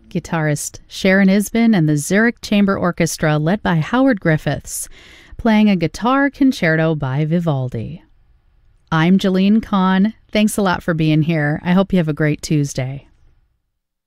guitarist Sharon Isbin and the Zurich Chamber Orchestra led by Howard Griffiths, playing a guitar concerto by Vivaldi. I'm Jalene Kahn. Thanks a lot for being here. I hope you have a great Tuesday.